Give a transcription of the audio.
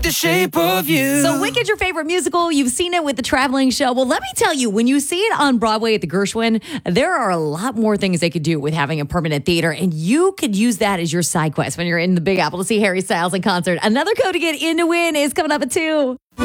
the shape of you. So Wicked's your favorite musical. You've seen it with the traveling show. Well, let me tell you, when you see it on Broadway at the Gershwin, there are a lot more things they could do with having a permanent theater, and you could use that as your side quest when you're in the Big Apple to see Harry Styles in concert. Another code to get in to win is coming up at 2.